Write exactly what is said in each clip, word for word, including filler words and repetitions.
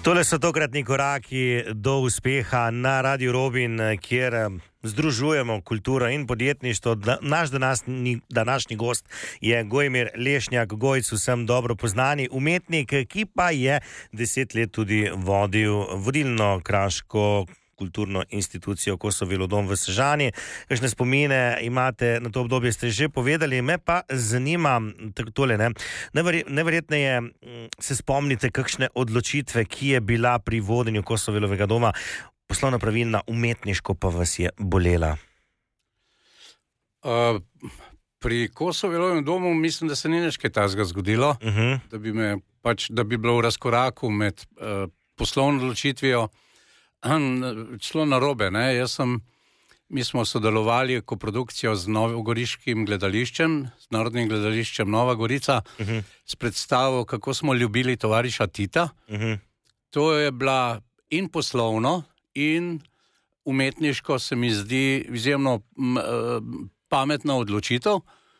Tole so tokratni koraki do uspeha na Radiu Robin, kjer združujemo kulturo in podjetništvo. Naš današnji, današnji gost je Gojmir Lešnjak, Gojc, vsem dobro poznani umetnik, ki pa je deset let tudi vodil vodilno kraško kulturno institucijo Kosovo dom v Sežani. Kakšne spomine imate na to obdobje, ste že povedali, me pa zanima tole, ne? Neverjetneje se spomnite kakšne odločitve, ki je bila pri vodenju Kosovelovega doma poslovno pravilna, umetniško pa vas je bolela? Uh, pri Kosovelovem domu mislim, da se ni nič kaj takega zgodilo, uh-huh. da bi me pač, da bi bilo v razkoraku med uh, poslovno odločitvijo šlo narobe, ne, jaz sem, mi smo sodelovali koprodukcijo z novogoriškim gledališčem, z Narodnim gledališčem Nova Gorica, uh-huh. s predstavo, kako smo ljubili tovariša Tita. Uh-huh. To je bila in poslovno, in umetniško se mi zdi izjemno m, pametna odločitev.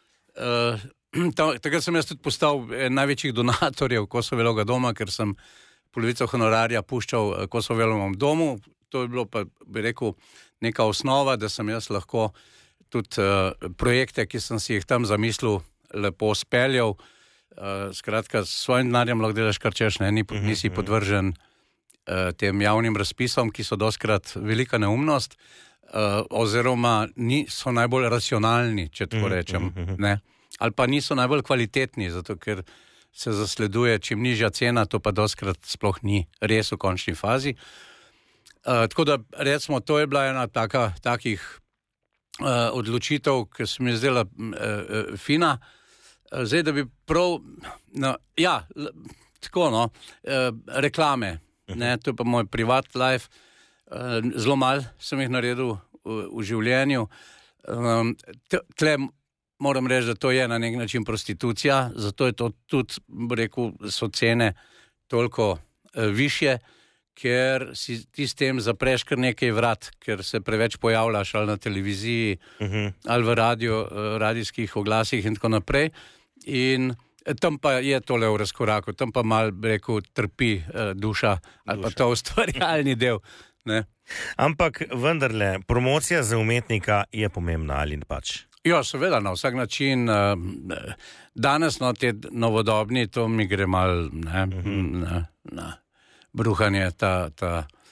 E, takrat sem jaz tudi postal največjih donatorjev Kosovelovega doma, ker sem polovico honorarja puščal Kosovelovem domu. To je bilo pa, bi rekel, neka osnova, da sem jaz lahko tudi uh, projekte, ki sem si jih tam zamislil, lepo speljal. Uh, skratka, s svojim denarjem lahko delaš kar češ, ne, Ni, nisi podvržen uh, tem javnim razpisom, ki so dostkrat velika neumnost, uh, oziroma niso najbolj racionalni, če tako rečem, ne. Ali pa niso najbolj kvalitetni, zato ker se zasleduje čim nižja cena, to pa dostkrat sploh ni res v končni fazi. Uh, tako da, recimo, to je bila ena taka, takih uh, odločitev, ki se mi je zdela uh, uh, fina. Uh, zdaj, da bi prav, no, ja, l, tako, no, uh, reklame, ne, to je pa moj privat life, uh, zelo malo sem jih naredil v, v življenju. Um, tle moram reči, da to je na nek način prostitucija, zato je to tudi, rekel, so cene toliko uh, višje, ker si ti s tem zapreš kar nekaj vrat, ker se preveč pojavljaš ali na televiziji, uh-huh. ali v radio, uh, radijskih oglasih in tako naprej. In tam pa je tole v razkoraku, tam pa malo, rekel, trpi uh, duša, ali duša. Pa to ustvarjalni del, ne. Ampak vendarle, promocija za umetnika je pomembna, ali pač? Ja, seveda, na vsak način. Danes, no, te novodobni, to mi gre mal, ne, uh-huh. na, na bruhanje, ta, ta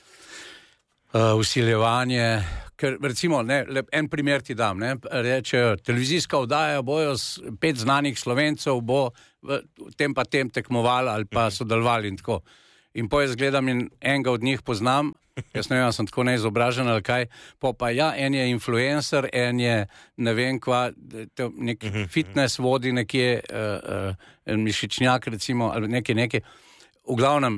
uh, usiljevanje. Ker, recimo, ne, en primer ti dam, ne, rečejo, televizijska oddaja, bojo pet znanih Slovencev, bo v tem pa tem tekmovali ali pa sodelovali in tako. In po jaz gledam in enega od njih poznam, jaz ne vem, sem tako neizobražen ali kaj, po pa ja, en je influencer, en je ne vem kva, nek fitness vodi nekje, uh, uh, mišičnjak recimo, ali nekaj, nekaj. V glavnem,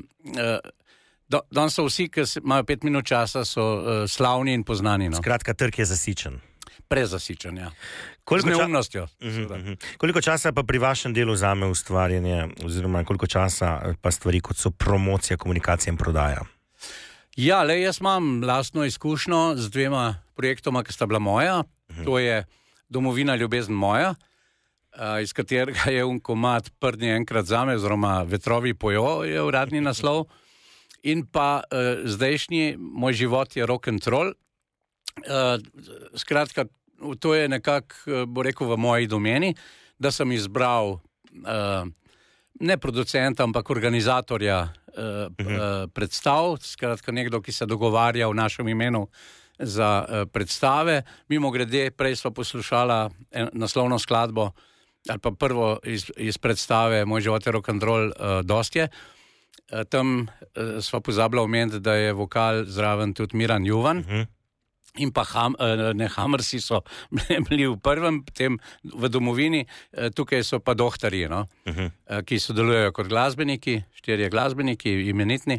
uh, danes so vsi, ki imajo pet minut časa, so uh, slavni in poznani. No. Skratka, trg je zasičen. Prezasičen, ja. Koliko z neumnostjo. Ča... Uh-huh, uh-huh. Koliko časa pa pri vašem delu vzame ustvarjanje, oziroma koliko časa pa stvari, kot so promocija, komunikacija in prodaja? Ja, le, jaz imam lastno izkušnjo z dvema projektoma, ki sta bila moja. Uh-huh. To je Domovina, ljubezen moja, uh, iz katerega je un komad Prdni enkrat zame, oziroma Vetrovi pojo je uradni naslov. In pa uh, zdajšnji Moj život je rock and roll. Uh, skratka, to je nekako, bo rekel, v moji domeni, da sem izbral uh, ne producenta, ampak organizatorja uh, uh-huh. uh, predstav, skratka nekdo, ki se dogovarja v našem imenu za uh, predstave. Mimo grede, prej sva poslušala en, naslovno skladbo, ali pa prvo iz, iz predstave Moj život je rock and roll, uh, Dostje. Uh, tam uh, sva pozabila omeniti, da je vokal zraven tudi Miran Juvan. Uh-huh. In pa ham, ne, Hammersi so bili v prvem, potem v Domovini, tukaj so pa dohtarji, no, uh-huh. ki sodelujejo kot glasbeniki, štirje glasbeniki, imenitni.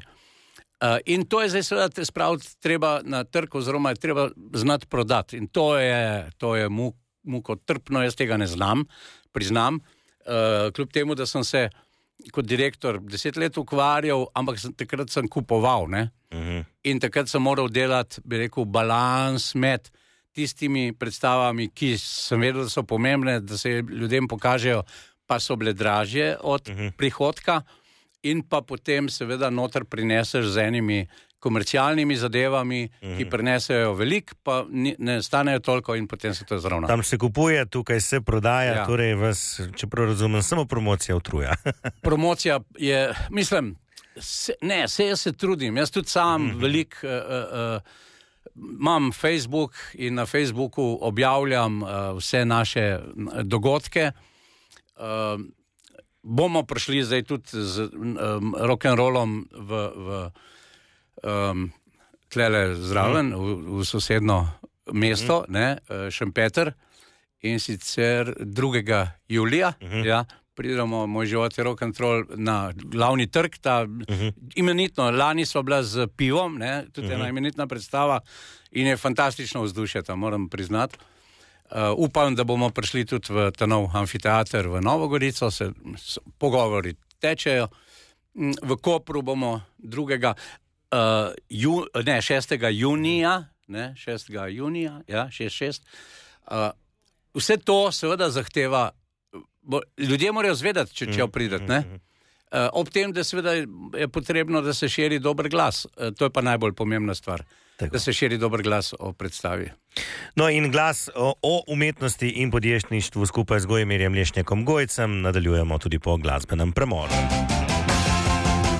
In to je zdaj seveda spraviti treba na trg, oziroma je treba znati prodati. In to je, to je mu, muko trpno, jaz tega ne znam, priznam. Kljub temu, da sem se kot direktor deset let ukvarjal, ampak sem, takrat sem kupoval, ne. Uh-huh. In takrat sem moral delati, bi rekel, balans med tistimi predstavami, ki sem vedel, da so pomembne, da se ljudem pokažejo, pa so bile dražje od uh-huh. prihodka. in pa potem seveda noter prineseš z enimi komercialnimi zadevami, mm. ki prinesejo veliko, pa ni, ne stanejo toliko in potem se to zravna. Tam se kupuje, tukaj se prodaja, ja. Torej vas, čeprav razumem, samo promocija utruja. Promocija je, mislim, se, ne, se jaz se trudim, jaz tudi sam mm-hmm. veliko uh, uh, imam Facebook in na Facebooku objavljam uh, vse naše dogodke. Uh, bomo prišli zdaj tudi z um, rock'n'rollom v, v um, tlele zraven, v, v sosedno mesto, mm. ne, Šempeter, in sicer drugega julija, mm-hmm. ja, pridemo moj život je rock'n'roll na glavni trg, ta mm-hmm. imenitno, lani so bila z pivom, ne, tudi mm-hmm. ena imenitna predstava in je fantastično vzdušje, tam moram priznati. Uh, upam, da bomo prišli tudi v ta nov amfiteater v Novo Gorico, se pogovori tečejo. V Kopru bomo drugega, uh, ju, ne, šestega junija, ne, šestega junija, ja, šest šest. Uh, vse to seveda zahteva, bo, ljudje morajo zvedeti, če če prideti, ne. Uh, ob tem, da seveda je potrebno, da se širi dober glas. Uh, to je pa najbolj pomembna stvar. Tako. Da se širi dober glas o predstavi. No in glas o, o umetnosti in podjetništvu skupaj z Gojmirjem Lešnjakom Gojcem nadaljujemo tudi po glasbenem premoru.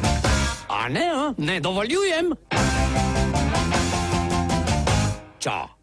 A ne, ne dovoljujem. Čau.